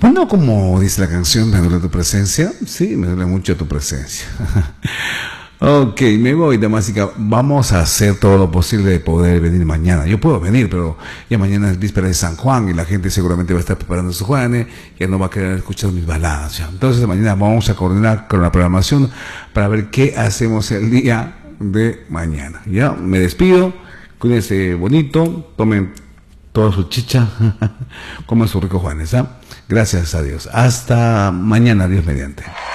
Bueno, como dice la canción, me duele tu presencia. Sí, me duele mucho tu presencia. Ok, me voy, Damásica. Vamos a hacer todo lo posible de poder venir mañana. Yo puedo venir, pero ya mañana es víspera de San Juan y la gente seguramente va a estar preparando su Juanes, ya no va a querer escuchar mis baladas. ¿Ya? Entonces mañana vamos a coordinar con la programación para ver qué hacemos el día de mañana. Ya, me despido. Cuídense bonito, tomen toda su chicha, coman su rico Juanes. ¿Ah? Gracias a Dios. Hasta mañana, Dios mediante.